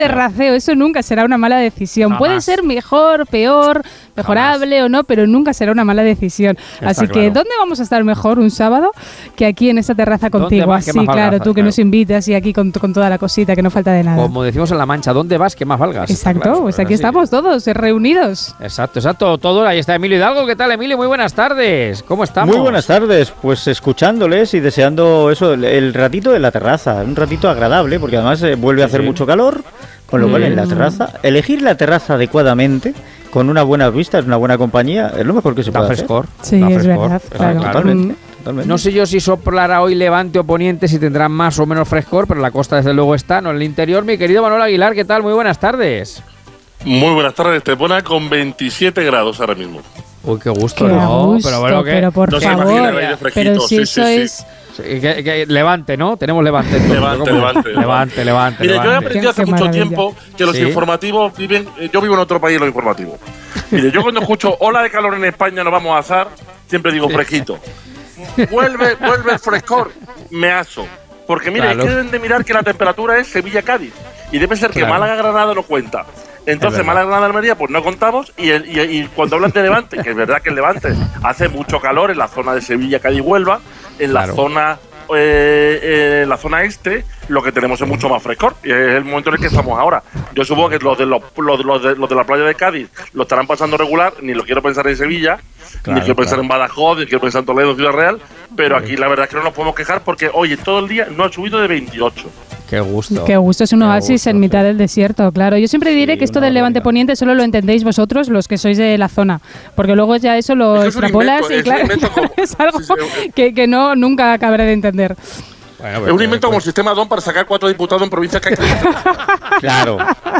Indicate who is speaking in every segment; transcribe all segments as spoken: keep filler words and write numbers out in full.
Speaker 1: terraceo, eso nunca será una mala decisión. Jamás. Puede ser mejor, peor, mejorable Jamás. o no, pero nunca será una mala decisión. Está Así claro. que, ¿dónde vamos a estar mejor un sábado que aquí en esa terraza contigo? Así, claro, valgas, tú que claro. nos invitas y aquí con, con toda la cosita, que no falta de nada.
Speaker 2: Como decimos en La Mancha, ¿dónde vas que más valgas?
Speaker 1: Exacto,
Speaker 2: claro,
Speaker 1: pues aquí
Speaker 2: así.
Speaker 1: estamos todos reunidos.
Speaker 2: Exacto, exacto, todo. Ahí está Emilio Hidalgo. ¿Qué tal, Emilio? Muy buenas tardes. ¿Cómo estamos?
Speaker 3: Muy buenas tardes, pues escuchándoles y deseando eso, el, el ratito de la terraza, un ratito agradable, porque además eh, vuelve sí, a hacer sí. mucho calor. Con lo cual, en la terraza, elegir la terraza adecuadamente, con una buena vista, una buena compañía, es lo mejor que se puede hacer.
Speaker 2: Frescor.
Speaker 1: Sí,
Speaker 2: da
Speaker 1: es
Speaker 2: frescor.
Speaker 1: verdad, claro.
Speaker 2: claro.
Speaker 3: Totalmente, totalmente.
Speaker 2: No sé yo si soplará hoy levante o poniente, si tendrá más o menos frescor, pero la costa desde luego está, no en el interior. Mi querido Manuel Aguilar, ¿qué tal? Muy buenas tardes.
Speaker 4: Muy buenas tardes, te pone con veintisiete grados ahora mismo.
Speaker 2: Uy, qué gusto,
Speaker 1: qué
Speaker 2: ¿no?
Speaker 1: Gusto,
Speaker 2: pero bueno, ¿qué?
Speaker 1: Pero por
Speaker 4: no
Speaker 1: favor,
Speaker 4: se imagina el aire fresquito.
Speaker 1: Pero si
Speaker 4: sí,
Speaker 1: eso
Speaker 4: sí,
Speaker 1: es...
Speaker 4: sí.
Speaker 2: Sí, que, que, levante, ¿no? Tenemos levante.
Speaker 4: Levante, levante,
Speaker 2: levante, levante.
Speaker 4: Mire,
Speaker 2: levante.
Speaker 4: yo he aprendido hace
Speaker 1: Qué
Speaker 4: mucho
Speaker 1: maravilla.
Speaker 4: tiempo que los
Speaker 2: ¿Sí?
Speaker 4: informativos viven... Yo vivo en otro país, los informativos. Mire, yo cuando escucho ola de calor en España, nos vamos a asar, siempre digo fresquito. Vuelve, vuelve el frescor, me aso. Porque mire, claro. es que deben de mirar que la temperatura es Sevilla-Cádiz. Y debe ser que claro. Málaga-Granada no cuenta. Entonces, Málaga-Granada-Almería, pues no contamos. Y, el, y, y cuando hablan de Levante, que es verdad que el Levante hace mucho calor en la zona de Sevilla-Cádiz-Huelva, en la claro. zona... Eh, eh, en la zona este lo que tenemos es mucho más frescor y es el momento en el que estamos ahora. Yo supongo que los de los, los, los, de, los de la playa de Cádiz lo estarán pasando regular, ni lo quiero pensar en Sevilla, claro, ni quiero pensar claro. en Badajoz, ni quiero pensar en Toledo, Ciudad Real, pero aquí la verdad es que no nos podemos quejar porque oye, todo el día no ha subido de veintiocho.
Speaker 2: Qué gusto.
Speaker 1: Qué gusto, es un
Speaker 2: Qué
Speaker 1: oasis
Speaker 2: gusto,
Speaker 1: en mitad
Speaker 2: sí.
Speaker 1: del desierto, claro. Yo siempre diré sí, que esto del Levante verdad. Poniente solo lo entendéis vosotros, los que sois de la zona, porque luego ya eso lo es extrapolas invento, y claro,
Speaker 4: es, como,
Speaker 1: es algo
Speaker 4: sí, sí,
Speaker 1: que, que no nunca acabaré de entender.
Speaker 4: Bueno, pues, es un invento pues, como el sistema D O N para sacar cuatro diputados en provincias que hay que...
Speaker 2: Claro.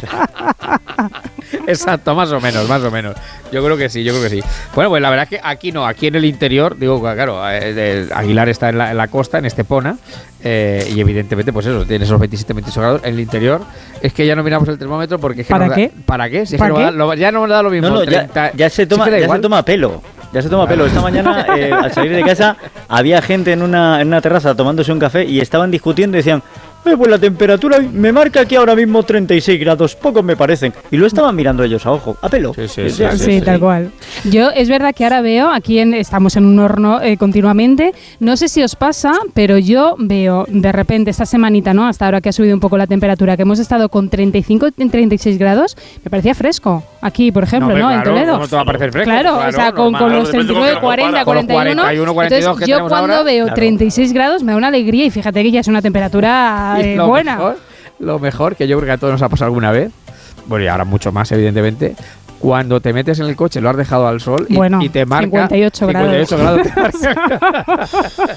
Speaker 2: Exacto, más o menos, más o menos. Yo creo que sí, yo creo que sí. Bueno, pues la verdad es que aquí no, aquí en el interior, digo, claro, eh, Aguilar está en la, en la costa, en Estepona, eh, y evidentemente, pues eso, tiene esos veintisiete, veintiocho grados. En el interior es que ya no miramos el termómetro porque es que
Speaker 1: ¿Para
Speaker 2: no
Speaker 1: qué?
Speaker 2: Da, ¿Para qué? Si es
Speaker 1: ¿Para
Speaker 2: que
Speaker 1: qué?
Speaker 2: No da, lo, ya no nos da lo mismo.
Speaker 3: No, no,
Speaker 2: treinta,
Speaker 3: ya, ya se toma, ya se toma pelo. Ya se toma pelo. Esta mañana, eh, al salir de casa, había gente en una, en una terraza tomándose un café y estaban discutiendo y decían... Eh, pues la temperatura me marca aquí ahora mismo treinta y seis grados, pocos me parecen. Y lo estaban mirando ellos a ojo, a pelo.
Speaker 2: Sí, sí, sí,
Speaker 1: sí,
Speaker 2: sí,
Speaker 1: sí,
Speaker 2: sí
Speaker 1: tal
Speaker 2: sí.
Speaker 1: cual. Yo, es verdad que ahora veo, aquí en, estamos en un horno eh, continuamente, no sé si os pasa, pero yo veo de repente esta semanita, ¿no? Hasta ahora que ha subido un poco la temperatura, que hemos estado con treinta y cinco, treinta y seis grados, me parecía fresco. Aquí, por ejemplo, ¿no? ¿no?
Speaker 2: Claro,
Speaker 1: en Toledo.
Speaker 2: ¿cómo te va a parecer fresco?
Speaker 1: Claro,
Speaker 2: claro
Speaker 1: o sea, con, con los treinta y nueve, cuarenta, cuarenta y uno. Entonces, yo cuando
Speaker 2: ahora,
Speaker 1: veo
Speaker 2: claro.
Speaker 1: treinta y seis grados me da una alegría y fíjate que ya es una temperatura eh,
Speaker 2: lo
Speaker 1: buena.
Speaker 2: Mejor, lo mejor, que yo creo que a todos nos ha pasado alguna vez, bueno, y ahora mucho más, evidentemente, cuando te metes en el coche, lo has dejado al sol y,
Speaker 1: bueno,
Speaker 2: y te marca
Speaker 1: cincuenta y ocho grados.
Speaker 2: cincuenta y ocho grados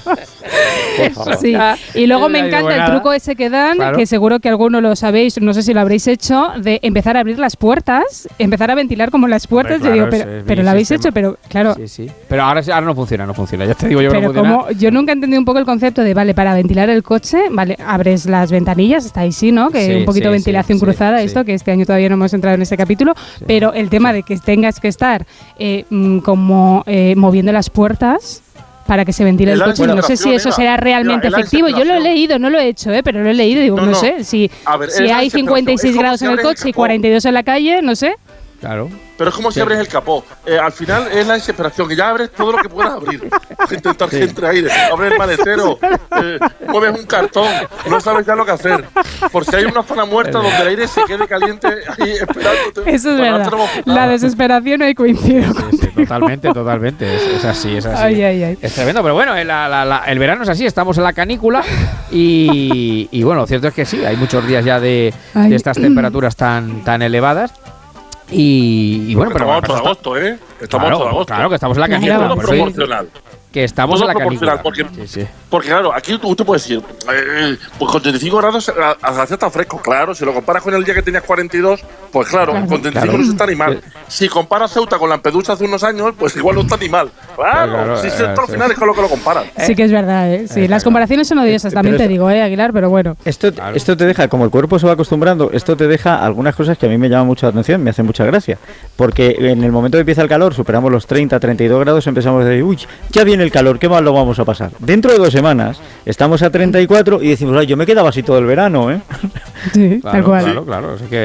Speaker 1: sí. Y luego me encanta el truco ese que dan, claro. que seguro que alguno lo sabéis, no sé si lo habréis hecho, de empezar a abrir las puertas, empezar a ventilar como las puertas. Hombre, claro, yo digo, pero, pero lo habéis sistema. hecho, pero claro.
Speaker 2: Sí, sí. Pero ahora, ahora no funciona, no funciona. Ya te digo yo
Speaker 1: pero
Speaker 2: que no funciona.
Speaker 1: Como, yo nunca he entendido un poco el concepto de, vale, para ventilar el coche, vale, abres las ventanillas, está ahí sí, ¿no? Que sí, un poquito de sí, ventilación sí, cruzada, sí, esto, sí. que este año todavía no hemos entrado en ese capítulo, sí. pero el tema sí. de que tengas que estar eh, como eh, moviendo las puertas para que se ventile el, el coche. No sé si eso será realmente era, efectivo. Yo lo he leído, no lo he hecho, ¿eh? pero lo he leído y digo, no, no, no sé, si, ver, si hay cincuenta y seis grados en el coche y cuarenta y dos en la calle, no sé.
Speaker 2: Claro.
Speaker 4: Pero es como si sí. abres el capó. Eh, al final es la desesperación, que ya abres todo lo que puedas abrir. Intentar sí. que entre aire. Abres el maletero, eh, mueves un cartón, no sabes ya lo que hacer. Por si hay una zona muerta donde el aire se quede caliente ahí esperándote.
Speaker 1: Eso es verdad. La desesperación ahí coincido.
Speaker 2: Sí, sí, totalmente, totalmente. Es, es así, es así.
Speaker 1: Ay, ay, ay.
Speaker 2: Es tremendo, pero bueno, la, la, la, el verano es así, estamos en la canícula y, y bueno, lo cierto es que sí, hay muchos días ya de, de estas temperaturas tan, tan elevadas. Y, y bueno,
Speaker 4: pero
Speaker 2: pero
Speaker 4: estamos en agosto, ¿eh? Estamos
Speaker 2: claro,
Speaker 4: en agosto.
Speaker 2: Claro, que estamos en la canícula.
Speaker 4: Todo proporcional.
Speaker 2: Que estamos
Speaker 4: todo
Speaker 2: en la canícula.
Speaker 4: Porque,
Speaker 2: sí, sí.
Speaker 4: porque claro, aquí tú, tú puedes decir, eh, pues con treinta y cinco grados hace está fresco, claro. Si lo comparas con el día que tenías cuarenta y dos, pues claro, claro con treinta y cinco claro. no está ni mal. Si comparas Ceuta con Lampedusa hace unos años, pues igual no está ni mal. Claro, claro si eh, al final sí. es con lo que lo comparan.
Speaker 1: Sí que es verdad, ¿eh? Sí, eh, las comparaciones son odiosas, también te digo, ¿eh, Aguilar? Pero bueno.
Speaker 3: Esto, claro. esto te deja, como el cuerpo se va acostumbrando, esto te deja algunas cosas que a mí me llaman mucho la atención, me hacen mucha gracia. Porque en el momento que empieza el calor, superamos los treinta, treinta y dos grados, empezamos a decir, uy, ya viene el calor, qué mal lo vamos a pasar. Dentro de dos semanas semanas, estamos a treinta y cuatro y decimos, ay, yo me quedaba así todo el verano, ¿eh?
Speaker 1: Sí,
Speaker 2: Claro,
Speaker 1: tal cual.
Speaker 2: claro, claro. Así que